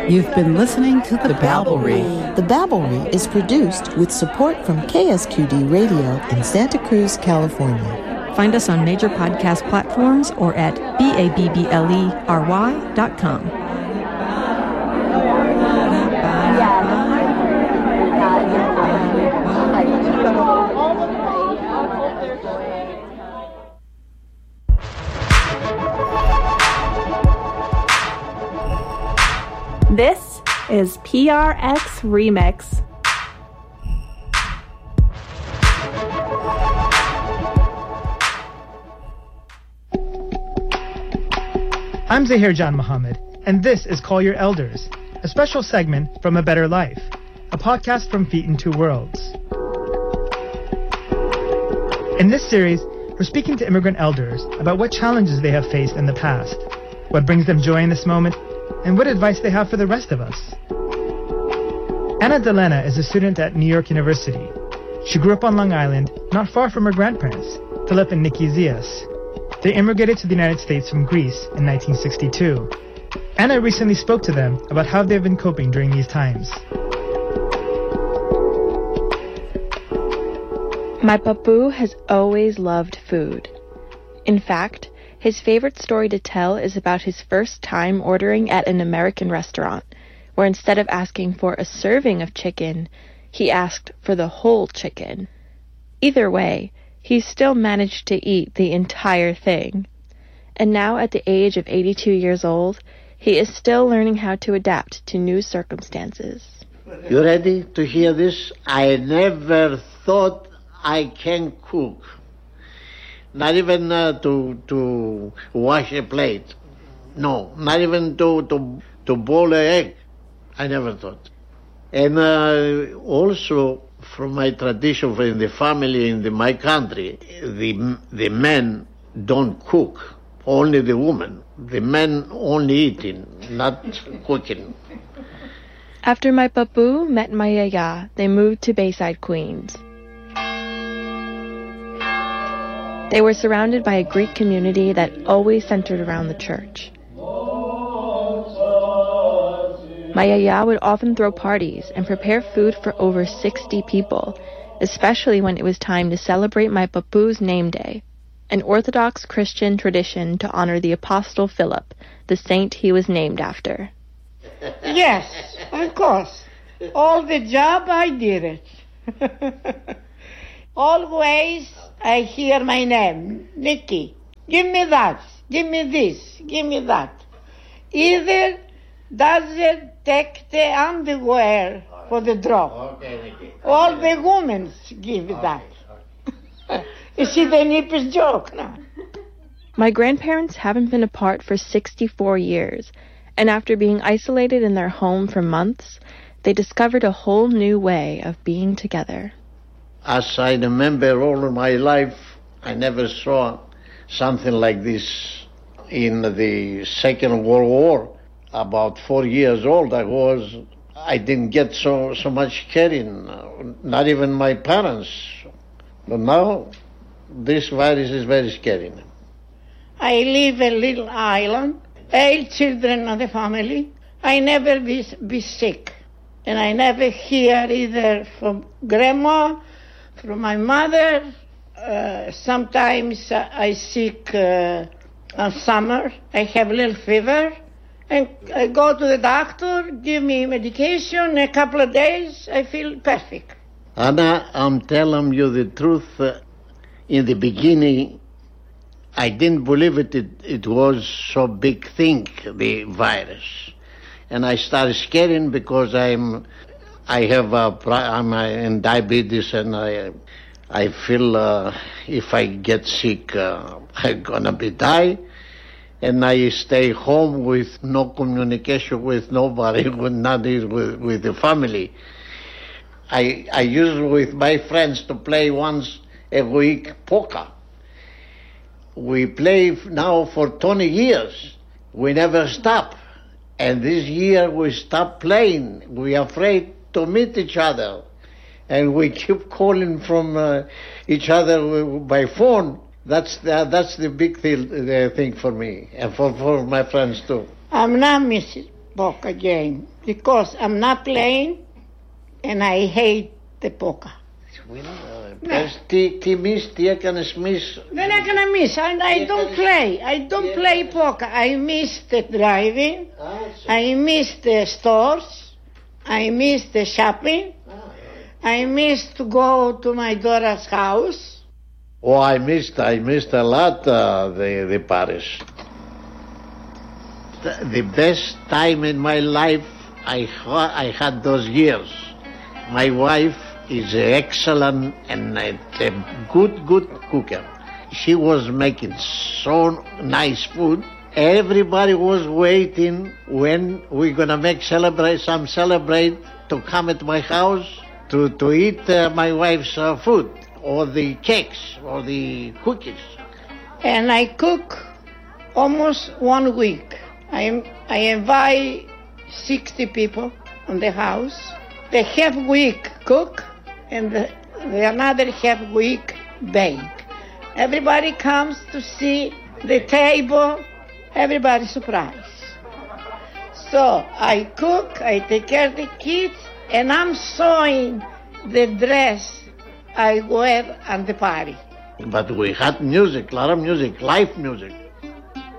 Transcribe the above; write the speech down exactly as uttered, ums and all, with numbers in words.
You've been listening to The Babblery. The Babblery is produced with support from K S Q D Radio in Santa Cruz, California. Find us on major podcast platforms or at B A B B L E R Y dot com. This is P R X Remix. I'm Zahir Jan Muhammad, and this is Call Your Elders, a special segment from A Better Life, a podcast from Feet in Two Worlds. In this series, we're speaking to immigrant elders about what challenges they have faced in the past, what brings them joy in this moment, and what advice they have for the rest of us. Anna Delena is a student at New York University. She grew up on Long Island, not far from her grandparents, Philip and Nikki Zias. They immigrated to the United States from Greece in nineteen sixty-two. Anna recently spoke to them about how they've been coping during these times. My papu has always loved food. In fact, his favorite story to tell is about his first time ordering at an American restaurant, where instead of asking for a serving of chicken, he asked for the whole chicken. Either way, he still managed to eat the entire thing. And now at the age of eighty-two years old, he is still learning how to adapt to new circumstances. You ready to hear this? I never thought I can cook. Not even uh, to to wash a plate. No, not even to, to, to boil an egg. I never thought. And uh, also, from my tradition in the family, in the, my country, the the men don't cook, only the women. The men only eating, not cooking. After my papu met my yaya, they moved to Bayside, Queens. They were surrounded by a Greek community that always centered around the church. My yaya would often throw parties and prepare food for over sixty people, especially when it was time to celebrate my papu's name day, an Orthodox Christian tradition to honor the Apostle Philip, the saint he was named after. Yes, of course. All the job, I did it. Always I hear my name, Nikki. Give me that, give me this, give me that. Either doesn't take the underwear for the drop. Okay, Nikki. All the women give okay. that. Okay. You see the nipper's joke now. My grandparents haven't been apart for sixty-four years, and after being isolated in their home for months, they discovered a whole new way of being together. As I remember all of my life, I never saw something like this in the Second World War. About four years old I was, I didn't get so, so much caring, not even my parents. But now, this virus is very scary. I live a little island, eight children of the family. I never be, be sick. And I never hear either from grandma, from my mother. Uh, sometimes uh, I sick uh, on summer. I have a little fever. And I go to the doctor, give me medication. A couple of days, I feel perfect. Anna, I'm telling you the truth. Uh, in the beginning, I didn't believe it. It, it was so big thing, the virus. And I started scaring because I'm, I have a, I'm in diabetes, and I, I feel uh, if I get sick, uh, I'm gonna be die. And I stay home with no communication with nobody, with nothing with, with the family. I I use with my friends to play once a week poker. We play now for twenty years. We never stop. And this year we stop playing. We are afraid to meet each other. And we keep calling from uh, each other by phone. That's the, that's the big thing, the thing for me, and for, for my friends too. I'm not miss, polka game because I'm not playing and I hate the polka. Πες τι, τι μεις, τι έκανες μεις. Δεν έκανα miss. I, I don't play. I don't play polka. I miss the driving. I miss the stores. I miss the shopping. I miss to go to my daughter's house. Oh, I missed, I missed a lot uh, the, the Paris. The, the best time in my life, I, ha- I had those years. My wife is excellent and a good, good cooker. She was making so nice food. Everybody was waiting when we're gonna make celebrate some celebrate to come at my house to to eat uh, my wife's uh, food or the cakes or the cookies. And I cook almost one week. I I invite sixty people in the house. The half week cook and the, the another half week bake. Everybody comes to see the table. Everybody surprised. So I cook, I take care of the kids, and I'm sewing the dress I wear at the party. But we had music, a lot of music, live music.